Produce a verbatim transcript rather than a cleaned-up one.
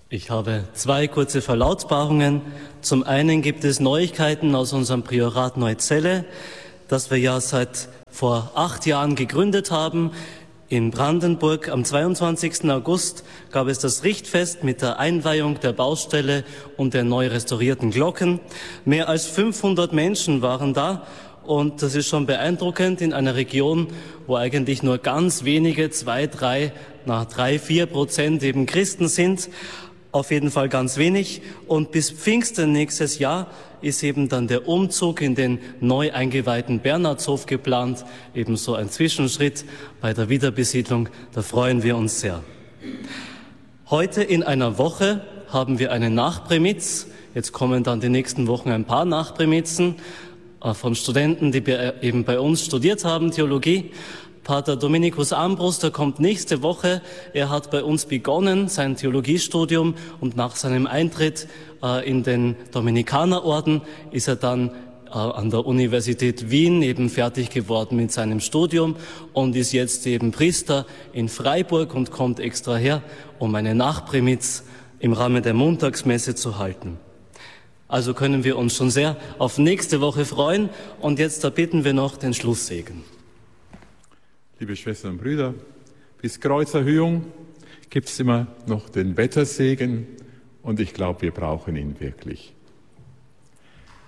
Ich habe zwei kurze Verlautbarungen. Zum einen gibt es Neuigkeiten aus unserem Priorat Neuzelle, das wir ja seit vor acht Jahren gegründet haben. In Brandenburg am zweiundzwanzigsten August gab es das Richtfest mit der Einweihung der Baustelle und der neu restaurierten Glocken. Mehr als fünfhundert Menschen waren da. Und das ist schon beeindruckend in einer Region, wo eigentlich nur ganz wenige, zwei, drei, na, drei, vier Prozent eben Christen sind. Auf jeden Fall ganz wenig. Und bis Pfingsten nächstes Jahr ist eben dann der Umzug in den neu eingeweihten Bernhardshof geplant. Ebenso ein Zwischenschritt bei der Wiederbesiedlung. Da freuen wir uns sehr. Heute in einer Woche haben wir eine Nachprämiz. Jetzt kommen dann die nächsten Wochen ein paar Nachprämizen von Studenten, die eben bei uns studiert haben, Theologie. Pater Dominikus Ambrus, der kommt nächste Woche. Er hat bei uns begonnen, sein Theologiestudium, und nach seinem Eintritt äh, in den Dominikanerorden ist er dann äh, an der Universität Wien eben fertig geworden mit seinem Studium und ist jetzt eben Priester in Freiburg und kommt extra her, um eine Nachprämiz im Rahmen der Montagsmesse zu halten. Also können wir uns schon sehr auf nächste Woche freuen. Und jetzt da bitten wir noch den Schlusssegen. Liebe Schwestern und Brüder, bis Kreuzerhöhung gibt es immer noch den Wettersegen und ich glaube, wir brauchen ihn wirklich.